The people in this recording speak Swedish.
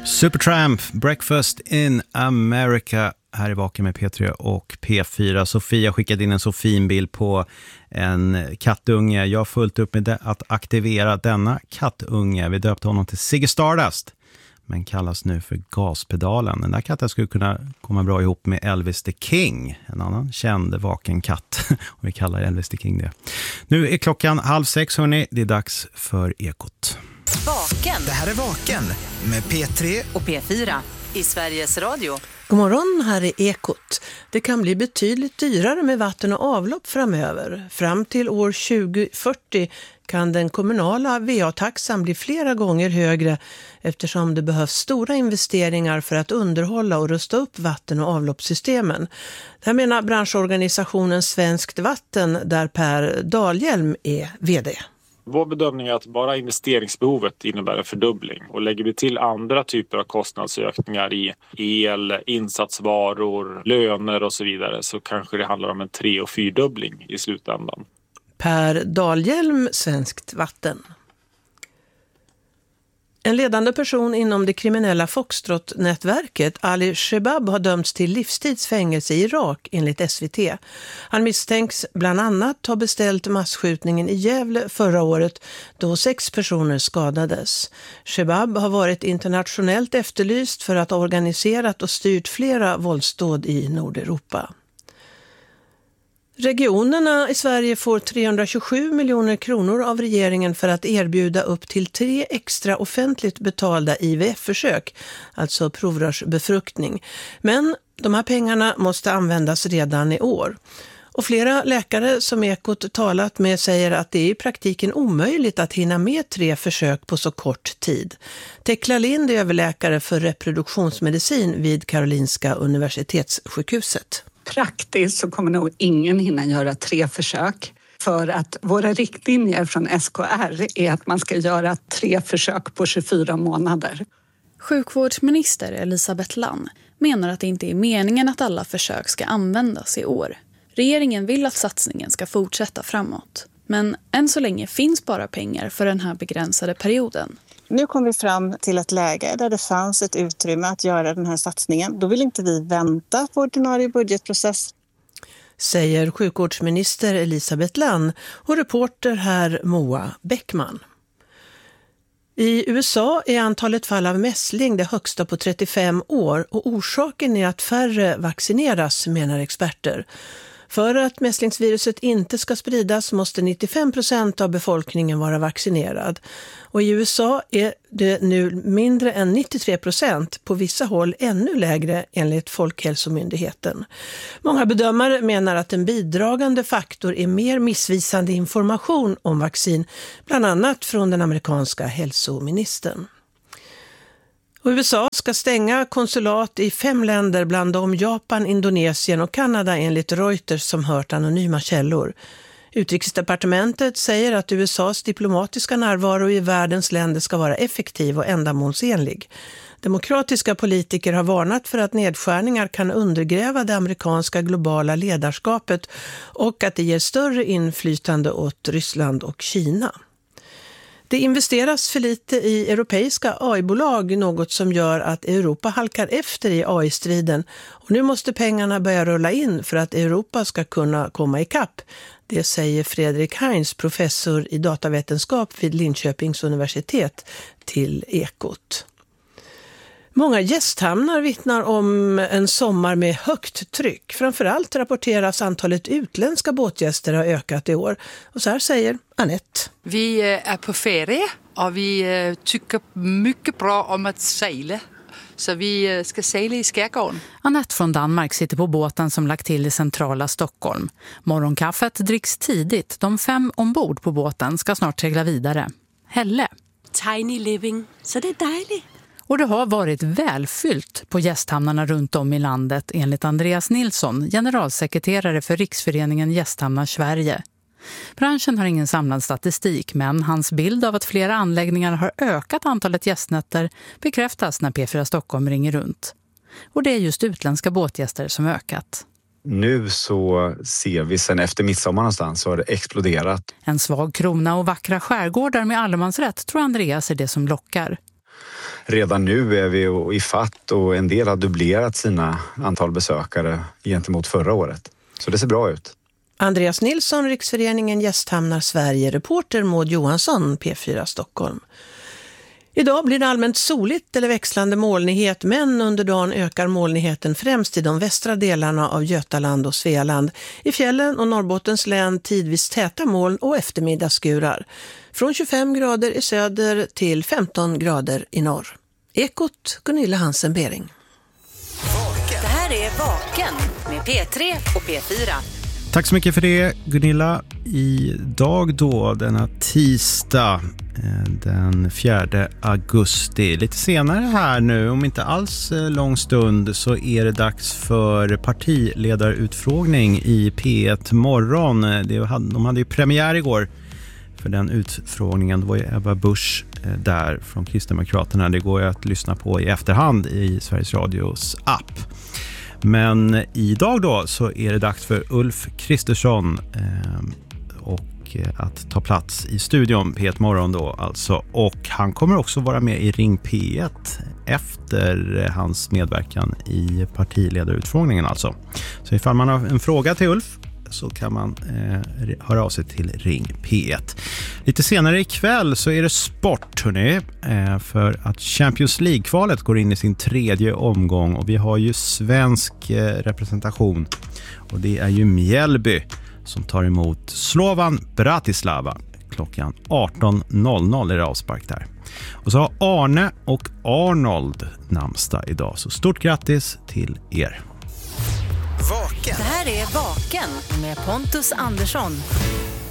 Supertramp, Breakfast in America. Här är Vaken med P3 och P4. Sofia skickade in en så fin bild på en kattunge. Jag har fullt upp med att aktivera denna kattunge. Vi döpte honom till Ziggy Stardust, men kallas nu för Gaspedalen. Den där katten skulle kunna komma bra ihop med Elvis the King, en annan känd vaken katt. Och vi kallar Elvis the King det. Nu är klockan 5:30, hörni. Det är dags för Ekot. Vaken. Det här är Vaken med P3 och P4 i Sveriges Radio. God morgon, här är Ekot. Det kan bli betydligt dyrare med vatten och avlopp framöver. Fram till år 2040 kan den kommunala VA-taxan bli flera gånger högre eftersom det behövs stora investeringar för att underhålla och rusta upp vatten- och avloppssystemen. Det här menar branschorganisationen Svenskt Vatten, där Per Dahlhjelm är vd. Vår bedömning är att bara investeringsbehovet innebär en fördubbling, och lägger vi till andra typer av kostnadsökningar i el, insatsvaror, löner och så vidare, så kanske det handlar om en 3- och 4-dubbling i slutändan. Per Dahlhjelm, Svenskt Vatten. En ledande person inom det kriminella Foxtrot-nätverket, Ali Shebab, har dömts till livstidsfängelse i Irak enligt SVT. Han misstänks bland annat ha beställt massskjutningen i Gävle förra året då 6 personer skadades. Shebab har varit internationellt efterlyst för att ha organiserat och styrt flera våldsdåd i Nordeuropa. Regionerna i Sverige får 327 miljoner kronor av regeringen för att erbjuda upp till 3 extra offentligt betalda IVF-försök, alltså provrörsbefruktning. Men de här pengarna måste användas redan i år. Och flera läkare som Ekot talat med säger att det är i praktiken omöjligt att hinna med 3 försök på så kort tid. Tekla Lind är överläkare för reproduktionsmedicin vid Karolinska universitetssjukhuset. Praktiskt så kommer nog ingen hinna göra 3 försök, för att våra riktlinjer från SKR är att man ska göra 3 försök på 24 månader. Sjukvårdsminister Elisabeth Lann menar att det inte är meningen att alla försök ska användas i år. Regeringen vill att satsningen ska fortsätta framåt. Men än så länge finns bara pengar för den här begränsade perioden. Nu kom vi fram till ett läge där det fanns ett utrymme att göra den här satsningen. Då vill inte vi vänta på ordinarie budgetprocess. Säger sjukvårdsminister Elisabeth Lann och reporter här Moa Bäckman. I USA är antalet fall av mässling det högsta på 35 år och orsaken är att färre vaccineras, menar experter. För att mässlingsviruset inte ska spridas måste 95% av befolkningen vara vaccinerad. Och i USA är det nu mindre än 93%, på vissa håll ännu lägre enligt Folkhälsomyndigheten. Många bedömare menar att en bidragande faktor är mer missvisande information om vaccin, bland annat från den amerikanska hälsoministern. Och USA ska stänga konsulat i 5 länder, bland dem Japan, Indonesien och Kanada, enligt Reuters som hört anonyma källor. Utrikesdepartementet säger att USAs diplomatiska närvaro i världens länder ska vara effektiv och ändamålsenlig. Demokratiska politiker har varnat för att nedskärningar kan undergräva det amerikanska globala ledarskapet och att det ger större inflytande åt Ryssland och Kina. Det investeras för lite i europeiska AI-bolag, något som gör att Europa halkar efter i AI-striden. Och nu måste pengarna börja rulla in för att Europa ska kunna komma ikapp. Det säger Fredrik Heinz, professor i datavetenskap vid Linköpings universitet, till Ekot. Många gästhamnar vittnar om en sommar med högt tryck. Framförallt rapporteras antalet utländska båtgäster har ökat i år. Och så här säger Annette. Vi är på ferie och vi tycker mycket bra om att segla. Så vi ska segla i skärgården. Annette från Danmark sitter på båten som lagt till i centrala Stockholm. Morgonkaffet dricks tidigt. De 5 ombord på båten ska snart segla vidare. Helle. Tiny living, så det är dejligt. Och det har varit välfyllt på gästhamnarna runt om i landet, enligt Andreas Nilsson, generalsekreterare för Riksföreningen Gästhamnar Sverige. Branschen har ingen samlad statistik, men hans bild av att flera anläggningar har ökat antalet gästnätter bekräftas när P4 Stockholm ringer runt. Och det är just utländska båtgäster som ökat. Nu så ser vi sen efter midsommar någonstans så har det exploderat. En svag krona och vackra skärgårdar med allemansrätt tror Andreas är det som lockar. redan nu är vi i fatt och en del har dubblerat sina antal besökare gentemot förra året. Så det ser bra ut. Andreas Nilsson, Riksföreningen Gästhamnar Sverige, reporter Maud Johansson, P4 Stockholm. Idag blir det allmänt soligt eller växlande molnighet, men under dagen ökar molnigheten främst i de västra delarna av Götaland och Svealand. I fjällen och Norrbottens län tidvis täta moln och eftermiddagsskurar. Från 25 grader i söder till 15 grader i norr. Ekot, Gunilla Hansen-Bering. Det här är Vaken med P3 och P4. Tack så mycket för det, Gunilla. Idag då, denna tisdag, den 4 augusti. Lite senare här nu, om inte alls lång stund, så är det dags för partiledarutfrågning i P1 morgon. De hade ju premiär igår för den utfrågningen. Det var ju Ebba Busch där från Kristdemokraterna. Det går ju att lyssna på i efterhand i Sveriges Radios app. Men idag då så är det dags för Ulf Kristersson och att ta plats i studion P1 morgon då alltså. Och han kommer också vara med i Ring P1 efter hans medverkan i partiledarutfrågningen alltså. Så ifall man har en fråga till Ulf så kan man höra av sig till Ring P1. Lite senare ikväll så är det sport, hörni, för att Champions League-kvalet går in i sin 3:e omgång och vi har ju svensk representation och det är ju Mjällby som tar emot Slovan Bratislava klockan 18.00 är det avspark där. Och så har Arne och Arnold namnsdag idag, så stort grattis till er. Det här är Vaken med Pontus Andersson.